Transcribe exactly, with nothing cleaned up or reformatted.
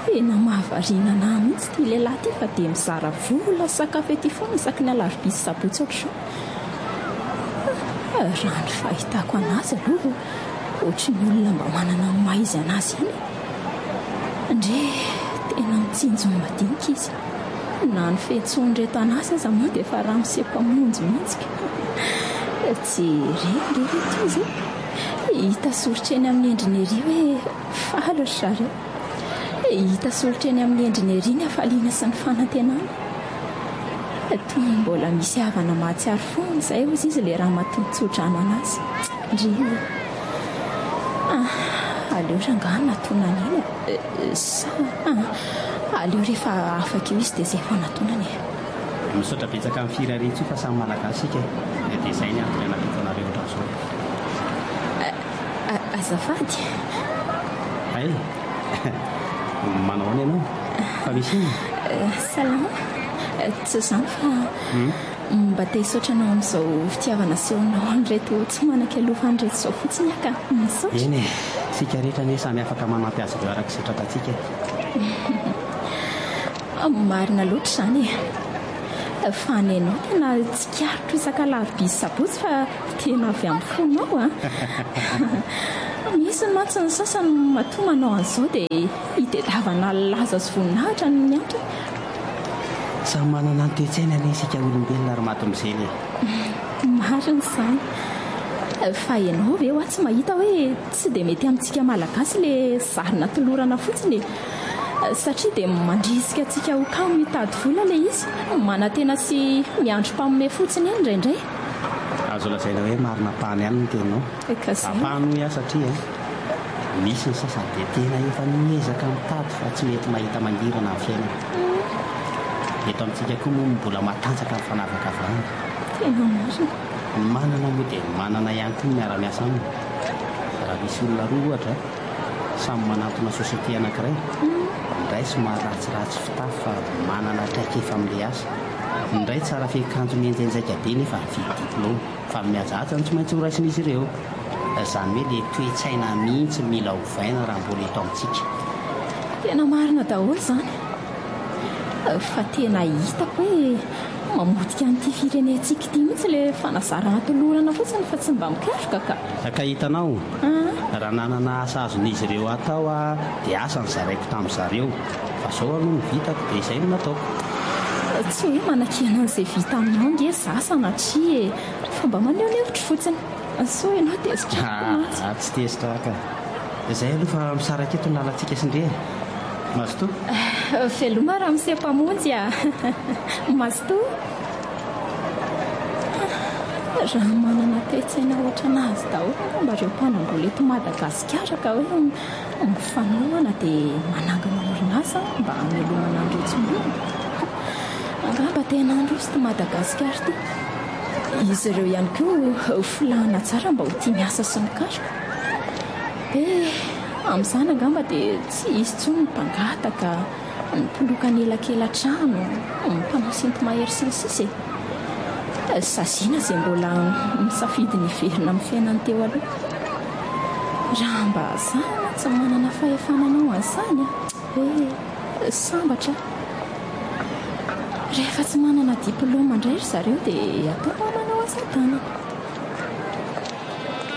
Tena mahavariana na mihitsy ty lehilahy ty fa dia mizara vola sakafo ety foana isaky ny alarobia sabotsy ohatr'izao. Raha ny fahitako anazy aloha ohatry ny olona mba manana ny maizy anazy iny. Andre tena mitsinjo madinika izy. Na ny fihetsondreto anazy aza moa dia efa raha misempamonjy mihitsy. Tsy reherehetra izy hita soritra eny amin'ny endriny ery hoe faly ry zareo. Hita soritra eny amin'ny endriny ery ny hafaliana sy ny fanantenana. Toy ny mbola misy havana mahatsiaro foana izay hozy izy ilay raha matontsotranao anazy. Ndry ah, aleo rangahy natonany iny sa ah, aleo rehefa afaka eo izy dia izay efa natonany. Misaotra betsaka amin'ny firariantsio fa samy malagasy isika dia izay ny antony anampito anareo ohatran'izao. Azafady. Ay, manao any ianao? Fa misy iny? Salama. Tsy izany fa mba te hisaotra anao amin'izao fitiavana asehonao an'ireto tsy manan-kialova an'ireto izao fotsiny aka. Misaotra. Eny e, sika rehetra anie samy afaka manampy azy ireo araka izay tratantsika. Marina loatra izany e. Fa ny anao tena tsy karitro isaka alarobia sabotsy fa tena avy amin'ny fonao a. Misy ny mantsy ny sasany matoa manao an'izao dia hitadiavana laza sy voninahitra ny antony. Samy manana ny toe-tsaina anie isika olombelona ary maty mizely. Marina izany. Fa ianao ve hoa tsy mahita hoe tsy dia mety amintsika malagasy ilay zarina tolorana fotsiny e. Satria dia mandrisika antsika ho kamo mitady vola ilay izy. Manantena sy miandro mpaminay fotsiny eny indraindray. Azo lazaina hoe marina pahany ihany ny teninao. Apahany hoy aho satria misy ny sasany dia tena efa miezaka mitady fa tsy mety mahita mangirana amin'ny fiainana. Eto amintsika koa moa mbola matanjaka amin'ny fanavaka avana. Tena marina. Ny manana moa dia manana ihany koa miara-miasa aminy. Raha misy olona roa ohatra samy manantona sosiete anankiray, ny iray somary ratsiratsy fitafy fa manana traikefa amin'ilay asa, ny iray tsara fiakanjo mienjainjaika be nefa mividy diplôma fa mihajahaja ny tsy maintsy ho raisin'izy ireo. Izany hoe ilay toe-tsaina mihitsy mila ovaina raha mbola eto amintsika. Tena marina daholo izany. Fa tena hitako hoe mamotika an'ity firenentsika ity mihitsy ilay fanazarana tolorana fotsiny fa tsy mba mikaroka ka. Ka hitanao, raha nanana asa azon'izy ireo atao dia asa ny zaraiko tamin'ny zareo. Fa izao aloha ny vitako dia izay no nataoko. Tsy hoe manakihana an'izay vita aminao nge zasa na tria e, fa mba maneho ny hevitra fotsiny. So ianao tezitra. Ah, tsy tezitra ka. Izay aloha fa misaraka eto ny lalantsika sindre. Mazotoa? Veloma raha misempamonjy a. Mazotoa? Raha manana toe-tsaina ohatra anazy daholo mba ireo mpanambola eto Madagasikara ka hoe mifanohana dia manangana orinasa mba hamelomana an'ireo tsimihana. Angamba tena androzy to Madagasikara ity. Izy ireo ihany koa filahana tsara mba ho tia miasa sy mikaroka. Dia amin'izany angamba dia tsy izy intsony ny mpangataka, ny mpoloka ny elakelan-trano, ny mpanao sinto mahery sy ny sisa e. Saziana izay mbola misafidy ny verina amin'ny fiainany teo aloha. Raha mba zana tsy manana fahefananao an'izany hoe sambatra. Rehefa tsy manana diplôma indray ry zareo dia atao mba manao asa tanana.